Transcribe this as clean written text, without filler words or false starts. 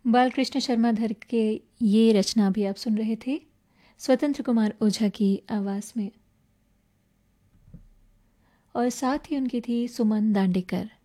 बालकृष्ण शर्माधर के ये रचना भी आप सुन रहे थे स्वतंत्र कुमार ओझा की आवाज़ में, और साथ ही उनकी थी सुमन दांडेकर।